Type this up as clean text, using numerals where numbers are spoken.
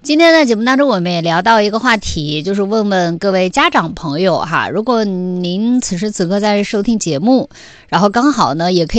今天的节目当中，我们也聊到一个话题，就是问问各位家长朋友哈，如果您此时此刻在收听节目，然后刚好呢，也可以